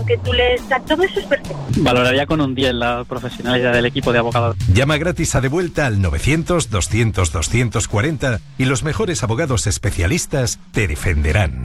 que tú lees, todo eso es perfecto. Valoraría con un 10 la profesionalidad del equipo de abogados. Llama gratis a Devuelta al 900-200-240 y los mejores abogados especialistas te defenderán.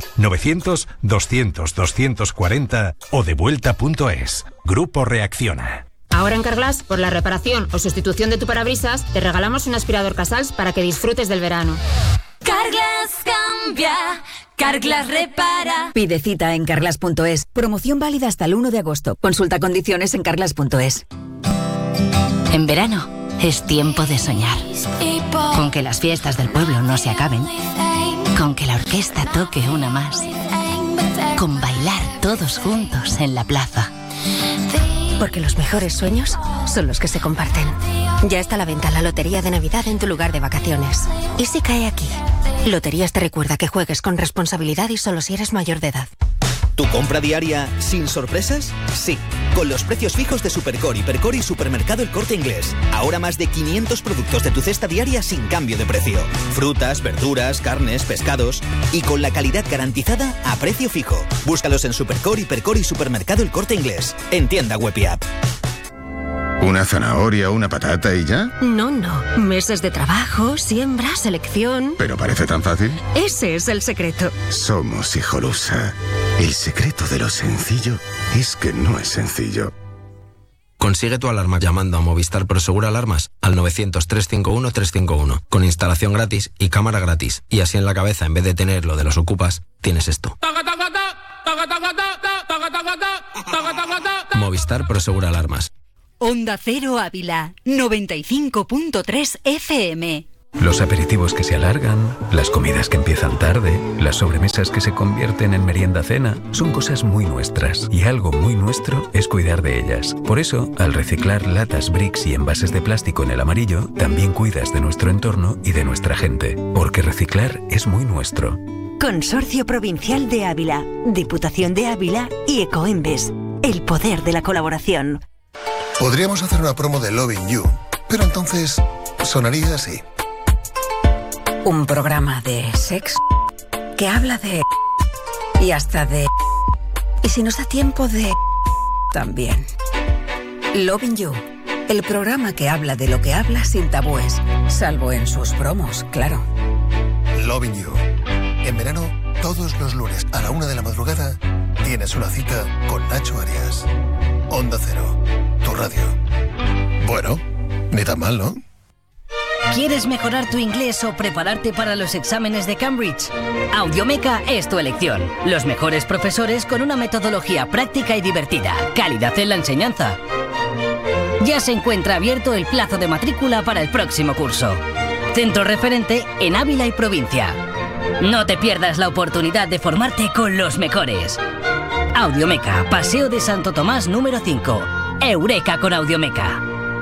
900-200-240 o devuelta.es. Grupo Reacciona. Ahora en Carglass, por la reparación o sustitución de tu parabrisas, te regalamos un aspirador Casals para que disfrutes del verano. Carglass cambia, Carglass repara. Pide cita en carglass.es. Promoción válida hasta el 1 de agosto. Consulta condiciones en carglass.es. En verano es tiempo de soñar. Con que las fiestas del pueblo no se acaben. Con que la orquesta toque una más. Con bailar todos juntos en la plaza. Porque los mejores sueños son los que se comparten. Ya está a la venta la Lotería de Navidad en tu lugar de vacaciones. ¿Y si cae aquí? Loterías te recuerda que juegues con responsabilidad y solo si eres mayor de edad. ¿Tu compra diaria sin sorpresas? Sí, con los precios fijos de Supercore, Hipercor y Supermercado El Corte Inglés. Ahora más de 500 productos de tu cesta diaria sin cambio de precio. Frutas, verduras, carnes, pescados y con la calidad garantizada a precio fijo. Búscalos en Supercore, Hipercor y Supermercado El Corte Inglés. En tienda web y app. ¿Una zanahoria, una patata y ya? No. Meses de trabajo, siembra, selección... ¿Pero parece tan fácil? Ese es el secreto. Somos Hijolusa. El secreto de lo sencillo es que no es sencillo. Consigue tu alarma llamando a Movistar Prosegur Alarmas al 900-351-351 con instalación gratis y cámara gratis. Y así en la cabeza, en vez de tener lo de los ocupas, tienes esto. Movistar Prosegur Alarmas. Onda Cero Ávila, 95.3 FM. Los aperitivos que se alargan, las comidas que empiezan tarde, las sobremesas que se convierten en merienda-cena, son cosas muy nuestras y algo muy nuestro es cuidar de ellas. Por eso, al reciclar latas, bricks y envases de plástico en el amarillo, también cuidas de nuestro entorno y de nuestra gente, porque reciclar es muy nuestro. Consorcio Provincial de Ávila, Diputación de Ávila y Ecoembes. El poder de la colaboración. Podríamos hacer una promo de Loving You, pero entonces sonaría así. Un programa de sexo que habla de... y hasta de... y si nos da tiempo de... también. Loving You, el programa que habla de lo que habla sin tabúes, salvo en sus promos, claro. Loving You. En verano, todos los lunes a la 1 de la madrugada, tienes una cita con Nacho Arias. Onda Cero, tu radio. Bueno, ni tan mal, ¿no? ¿Quieres mejorar tu inglés o prepararte para los exámenes de Cambridge? Audiomeca es tu elección. Los mejores profesores con una metodología práctica y divertida. Calidad en la enseñanza. Ya se encuentra abierto el plazo de matrícula para el próximo curso. Centro referente en Ávila y provincia. No te pierdas la oportunidad de formarte con los mejores. Audiomeca, Paseo de Santo Tomás número 5. Eureka con Audiomeca.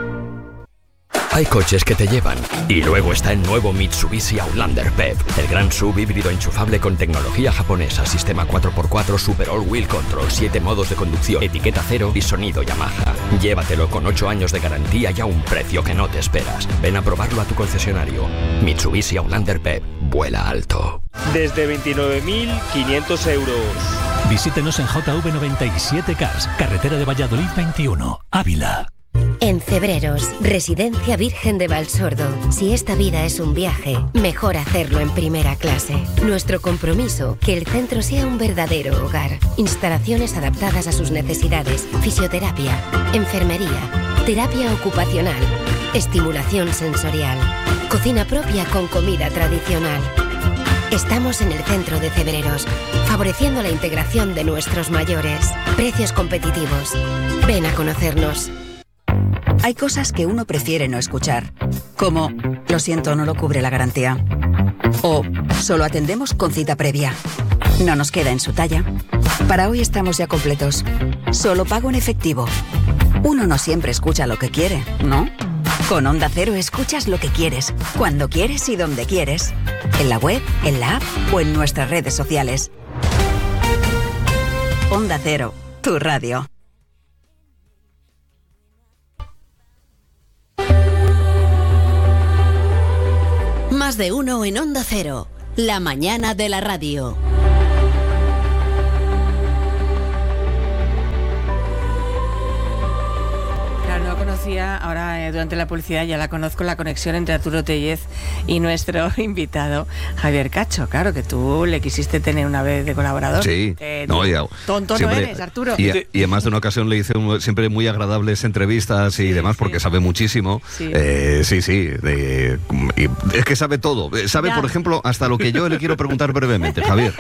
Hay coches que te llevan. Y luego está el nuevo Mitsubishi Outlander PHEV, el gran SUV híbrido enchufable con tecnología japonesa, sistema 4x4 Super All Wheel Control, 7 modos de conducción, etiqueta cero y sonido Yamaha. Llévatelo con 8 años de garantía y a un precio que no te esperas. Ven a probarlo a tu concesionario. Mitsubishi Outlander PHEV, vuela alto. Desde 29.500 euros. Visítenos en JV97 Cars, carretera de Valladolid 21, Ávila. En Cebreros, Residencia Virgen de Valsordo. Si esta vida es un viaje, mejor hacerlo en primera clase. Nuestro compromiso, que el centro sea un verdadero hogar. Instalaciones adaptadas a sus necesidades, fisioterapia, enfermería, terapia ocupacional, estimulación sensorial, cocina propia con comida tradicional. Estamos en el centro de Cebreros, favoreciendo la integración de nuestros mayores. Precios competitivos. Ven a conocernos. Hay cosas que uno prefiere no escuchar, como lo siento, no lo cubre la garantía, o solo atendemos con cita previa. No nos queda en su talla. Para hoy estamos ya completos. Solo pago en efectivo. Uno no siempre escucha lo que quiere, ¿no? Con Onda Cero escuchas lo que quieres, cuando quieres y donde quieres. En la web, en la app o en nuestras redes sociales. Onda Cero, tu radio. Más de uno en Onda Cero, la mañana de la radio. conocía, ahora durante la publicidad ya la conozco, la conexión entre Arturo Tellez y nuestro invitado Javier Cacho. Claro, que tú le quisiste tener una vez de colaborador. Sí. Tonto siempre, no eres, Arturo. Y en más de una ocasión le hice siempre muy agradables entrevistas y demás, porque sabe muchísimo. Sí. Y es que sabe todo. Sabe, por ejemplo, hasta lo que yo le quiero preguntar brevemente, Javier.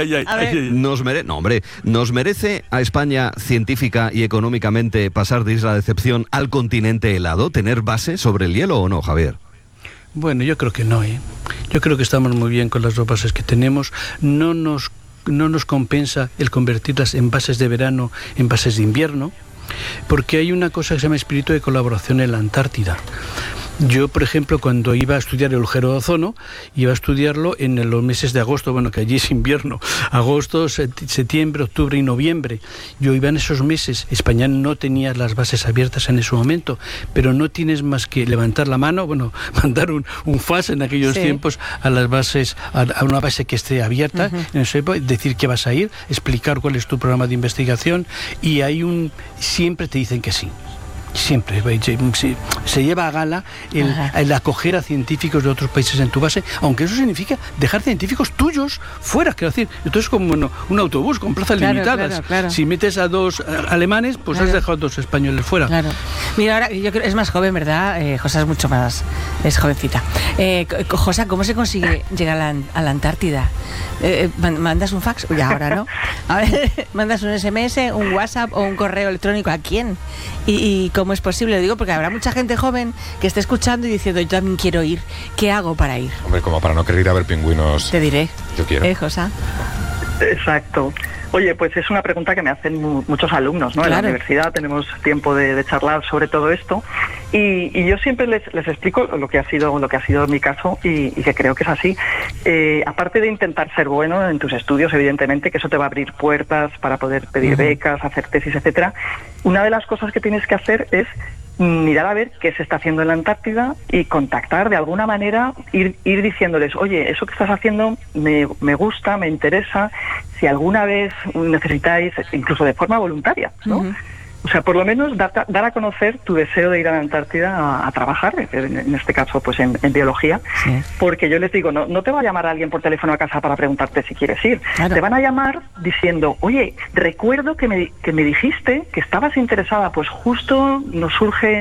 ¿Nos merece a España científica y económicamente pasar de isla de excepción al continente helado, tener base sobre el hielo o no, Javier? Bueno, yo creo que no, Yo creo que estamos muy bien con las dos bases que tenemos. No nos compensa el convertirlas en bases de verano, en bases de invierno, porque hay una cosa que se llama espíritu de colaboración en la Antártida. Yo, por ejemplo, cuando iba a estudiar el agujero de ozono, iba a estudiarlo en los meses de agosto, bueno, que allí es invierno, agosto, septiembre, octubre y noviembre. Yo iba en esos meses. España no tenía las bases abiertas en ese momento, pero no tienes más que levantar la mano, mandar un fax en aquellos tiempos a las bases, a una base que esté abierta, en ese época, decir que vas a ir, explicar cuál es tu programa de investigación, y siempre te dicen que sí. Siempre se lleva a gala el acoger a científicos de otros países en tu base, aunque eso significa dejar científicos tuyos fuera, quiero decir. Entonces, como un autobús con plazas limitadas. Claro. Si metes a 2 alemanes, pues has dejado 2 españoles fuera. Claro. Mira, ahora yo creo es más joven, ¿verdad? Josa es mucho más, es jovencita. Josa, ¿cómo se consigue llegar a la Antártida? ¿Mandas un fax? Uy, ahora no. A ver, ¿mandas un SMS, un WhatsApp o un correo electrónico? ¿A quién? ¿Y cómo es posible? Lo digo porque habrá mucha gente joven que esté escuchando y diciendo, yo también quiero ir. ¿Qué hago para ir? Hombre, como para no querer ir a ver pingüinos. Te diré. Yo quiero. Josa. Exacto. Oye, pues es una pregunta que me hacen muchos alumnos, ¿no? Claro. En la universidad tenemos tiempo de charlar sobre todo esto y yo siempre les explico lo que ha sido mi caso y que creo que es así. Aparte de intentar ser bueno en tus estudios, evidentemente, que eso te va a abrir puertas para poder pedir becas, hacer tesis, etcétera. Una de las cosas que tienes que hacer es mirar a ver qué se está haciendo en la Antártida y contactar de alguna manera, ir diciéndoles, oye, eso que estás haciendo me gusta, me interesa, si alguna vez necesitáis, incluso de forma voluntaria, ¿no? O sea, por lo menos dar a conocer tu deseo de ir a la Antártida a trabajar, en este caso pues en biología, porque yo les digo, no te va a llamar alguien por teléfono a casa para preguntarte si quieres ir, te van a llamar diciendo, oye, recuerdo que me dijiste que estabas interesada, pues justo nos surge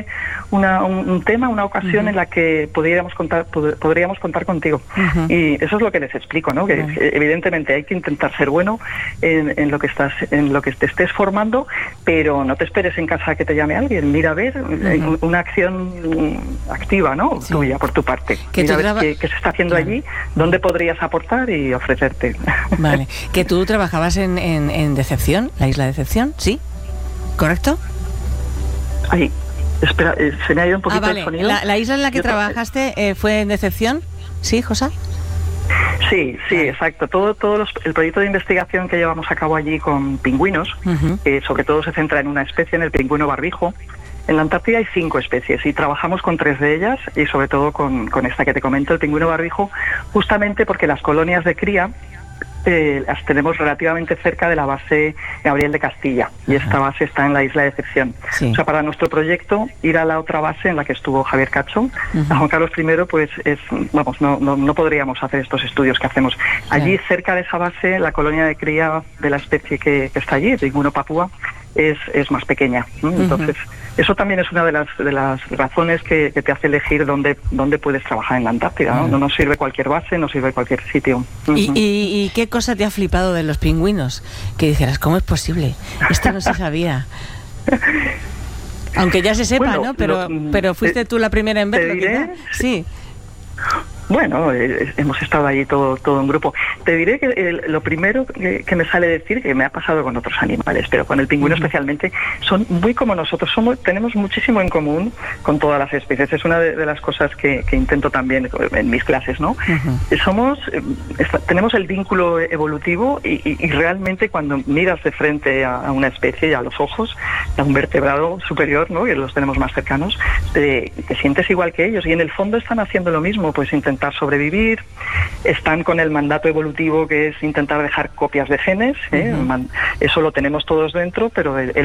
un tema, una ocasión en la que podríamos contar contigo. Y eso es lo que les explico, ¿no? Que evidentemente hay que intentar ser bueno en lo que te estés formando, pero no te esperes en casa que te llame alguien. Mira a ver una acción activa, ¿no? Tuya por tu parte. Mira a ver qué se está haciendo allí, dónde podrías aportar y ofrecerte. Vale. Que tú trabajabas en Decepción, la isla de Decepción, ¿sí? ¿Correcto? Ahí. Espera, se me ha ido un poquito el sonido. La isla en la que trabajaste fue en Decepción, ¿sí, Josa? Sí, exacto. El proyecto de investigación que llevamos a cabo allí con pingüinos, sobre todo se centra en una especie, en el pingüino barbijo. En la Antártida hay 5 especies y trabajamos con 3 de ellas y sobre todo con esta que te comento, el pingüino barbijo, justamente porque las colonias de cría las tenemos relativamente cerca de la base Gabriel de Castilla y esta base está en la isla de Decepción. O sea, para nuestro proyecto ir a la otra base en la que estuvo Javier Cacho, a Juan Carlos I, pues no podríamos hacer estos estudios que hacemos. Allí cerca de esa base la colonia de cría de la especie que está allí, el pingüino papúa, es más pequeña, ¿no? Entonces eso también es una de las razones que te hace elegir dónde puedes trabajar en la Antártida, ¿no? No nos sirve cualquier base, no sirve cualquier sitio. ¿Y qué cosa te ha flipado de los pingüinos? Que dijeras, ¿cómo es posible? Esto no se sabía. Aunque ya se sepa, ¿no? Pero fuiste tú la primera en verlo, ¿quizá? Sí. Bueno, hemos estado allí todo un grupo. Te diré que lo primero que me sale decir, que me ha pasado con otros animales, pero con el pingüino especialmente, son muy como nosotros, tenemos muchísimo en común con todas las especies. Es una de las cosas que intento también en mis clases, ¿no? Tenemos el vínculo evolutivo y realmente cuando miras de frente a una especie y a los ojos, a un vertebrado superior, ¿no? Que los tenemos más cercanos, te sientes igual que ellos y en el fondo están haciendo lo mismo, pues intentar sobrevivir, están con el mandato evolutivo que es intentar dejar copias de genes, eso lo tenemos todos dentro, pero el